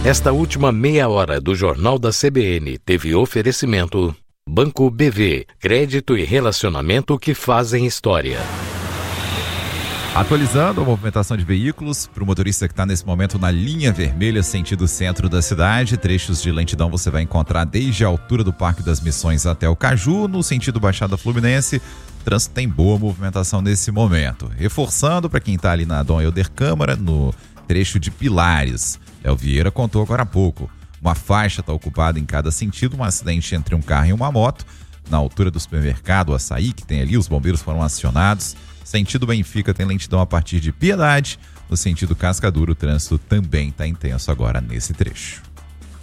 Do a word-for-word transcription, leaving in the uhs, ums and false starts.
Esta última meia hora do Jornal da C B N teve oferecimento Banco B V, crédito e relacionamento que fazem história. Atualizando a movimentação de veículos, para o motorista que está nesse momento na linha vermelha, sentido centro da cidade, trechos de lentidão você vai encontrar desde a altura do Parque das Missões até o Caju, no sentido Baixada Fluminense. O trânsito tem boa movimentação nesse momento. Reforçando para quem está ali na Dom Helder Câmara, no trecho de Pilares. Léo Vieira contou agora há pouco. Uma faixa está ocupada em cada sentido, um acidente entre um carro e uma moto. Na altura do supermercado Açaí, que tem ali, os bombeiros foram acionados. Sentido Benfica tem lentidão a partir de Piedade. No sentido Cascadura, o trânsito também está intenso agora nesse trecho.